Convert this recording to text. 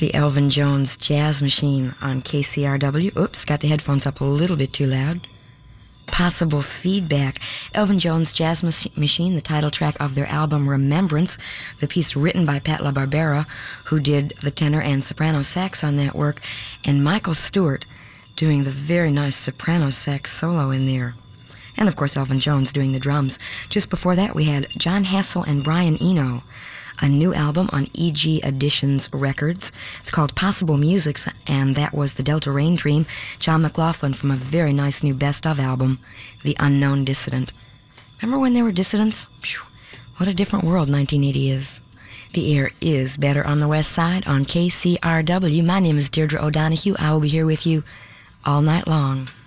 The Elvin Jones Jazz Machine on KCRW. Oops, got the headphones up a little bit too loud. Possible Feedback. Elvin Jones Jazz Machine, the title track of their album Remembrance, the piece written by Pat LaBarbera, who did the tenor and soprano sax on that work, and Michael Stewart doing the very nice soprano sax solo in there. And of course Elvin Jones doing the drums. Just before that we had John Hassell and Brian Eno, a new album on E.G. Editions Records. It's called Possible Musics, and that was the Delta Rain Dream, John McLaughlin, from a very nice new best-of album, The Unknown Dissident. Remember when there were dissidents? Phew, what a different world 1980 is. The air is better on the west side on KCRW. My name is Deirdre O'Donoghue. I will be here with you all night long.